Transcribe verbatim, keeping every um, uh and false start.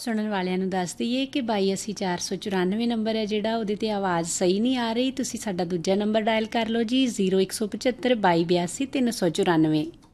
ਸੁਣਨ ਵਾਲਿਆਂ ਨੂੰ ਦੱਸ ਦਈਏ ਕਿ ਬਾਈ ਅੱਸੀ ਚਾਰ ਸੌ ਚੁਰਾਨਵੇਂ ਨੰਬਰ ਹੈ ਜਿਹੜਾ, ਉਹਦੇ 'ਤੇ ਆਵਾਜ਼ ਸਹੀ ਨਹੀਂ ਆ ਰਹੀ। ਤੁਸੀਂ ਸਾਡਾ ਦੂਜਾ ਨੰਬਰ ਡਾਇਲ ਕਰ ਲਓ ਜੀ, ਜ਼ੀਰੋ ਇੱਕ ਸੌ ਪਝੱਤਰ ਬਾਈ ਬਿਆਸੀ ਤਿੰਨ ਸੌ ਚੁਰਾਨਵੇਂ।